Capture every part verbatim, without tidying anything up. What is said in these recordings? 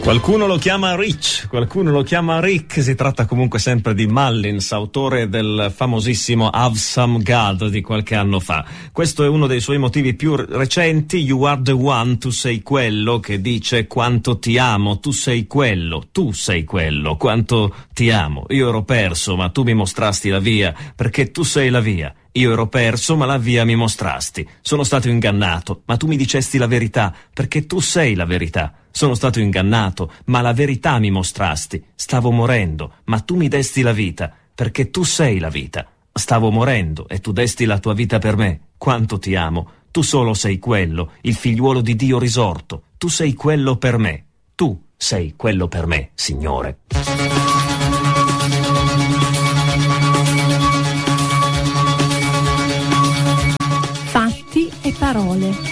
Qualcuno lo chiama Rich, qualcuno lo chiama Rick, si tratta comunque sempre di Mullins, autore del famosissimo Have Some God di qualche anno fa. Questo è uno dei suoi motivi più recenti, You Are the One, tu sei quello, che dice quanto ti amo, tu sei quello, tu sei quello, quanto ti amo. Io ero perso, ma tu mi mostrasti la via, perché tu sei la via. Io ero perso, ma la via mi mostrasti. Sono stato ingannato, ma tu mi dicesti la verità, perché tu sei la verità. Sono stato ingannato, ma la verità mi mostrasti. Stavo morendo, ma tu mi desti la vita, perché tu sei la vita. Stavo morendo e tu desti la tua vita per me. Quanto ti amo. Tu solo sei quello, il figliuolo di Dio risorto. Tu sei quello per me. Tu sei quello per me, Signore. Fatti e parole.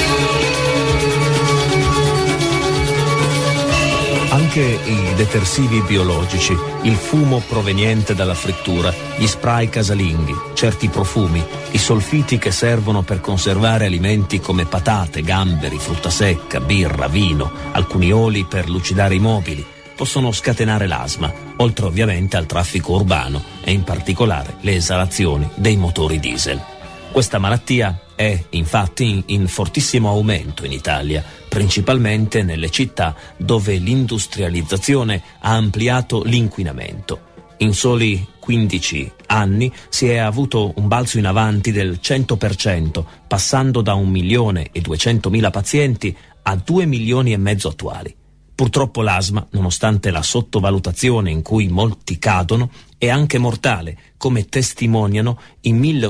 Anche i detersivi biologici, il fumo proveniente dalla frittura, gli spray casalinghi, certi profumi, i solfiti che servono per conservare alimenti come patate, gamberi, frutta secca, birra, vino, alcuni oli per lucidare i mobili, possono scatenare l'asma, oltre ovviamente al traffico urbano e in particolare le esalazioni dei motori diesel. Questa malattia è infatti in, in fortissimo aumento in Italia, principalmente nelle città dove l'industrializzazione ha ampliato l'inquinamento. In soli quindici anni si è avuto un balzo in avanti del cento per cento, passando da un milione e duecentomila pazienti a due milioni e mezzo attuali. Purtroppo l'asma, nonostante la sottovalutazione in cui molti cadono, è anche mortale, come testimoniano i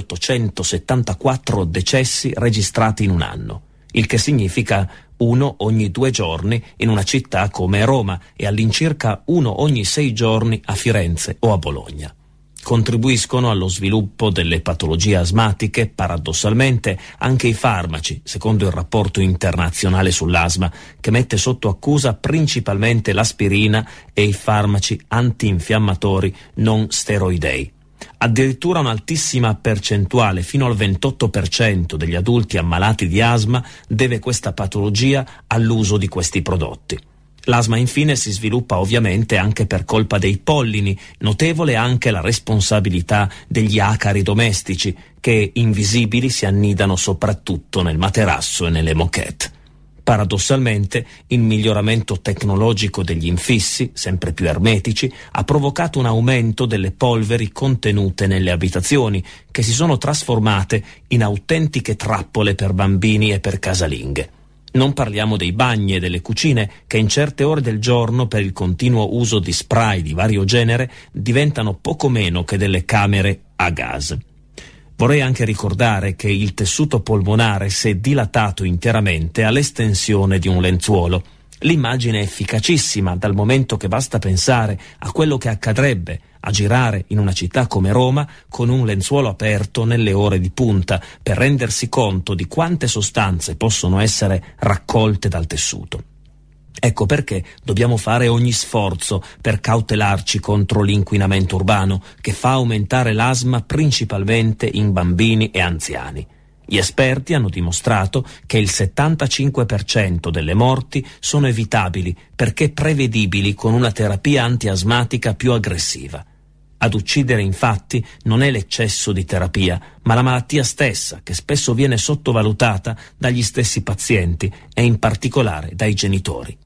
milleottocentosettantaquattro decessi registrati in un anno, il che significa uno ogni due giorni in una città come Roma e all'incirca uno ogni sei giorni a Firenze o a Bologna. Contribuiscono allo sviluppo delle patologie asmatiche, paradossalmente, anche i farmaci, secondo il rapporto internazionale sull'asma, che mette sotto accusa principalmente l'aspirina e i farmaci antinfiammatori non steroidei. Addirittura un'altissima percentuale, fino al ventotto per cento degli adulti ammalati di asma, deve questa patologia all'uso di questi prodotti. L'asma infine si sviluppa ovviamente anche per colpa dei pollini, notevole anche la responsabilità degli acari domestici che invisibili si annidano soprattutto nel materasso e nelle moquette. Paradossalmente, il miglioramento tecnologico degli infissi, sempre più ermetici, ha provocato un aumento delle polveri contenute nelle abitazioni, che si sono trasformate in autentiche trappole per bambini e per casalinghe. Non parliamo dei bagni e delle cucine che in certe ore del giorno, per il continuo uso di spray di vario genere, diventano poco meno che delle camere a gas. Vorrei anche ricordare che il tessuto polmonare si è dilatato interamente all'estensione di un lenzuolo. L'immagine è efficacissima, dal momento che basta pensare a quello che accadrebbe a girare in una città come Roma con un lenzuolo aperto nelle ore di punta, per rendersi conto di quante sostanze possono essere raccolte dal tessuto. Ecco perché dobbiamo fare ogni sforzo per cautelarci contro l'inquinamento urbano, che fa aumentare l'asma principalmente in bambini e anziani. Gli esperti hanno dimostrato che il settantacinque per cento delle morti sono evitabili perché prevedibili con una terapia antiasmatica più aggressiva. Ad uccidere infatti non è l'eccesso di terapia, ma la malattia stessa, che spesso viene sottovalutata dagli stessi pazienti e in particolare dai genitori.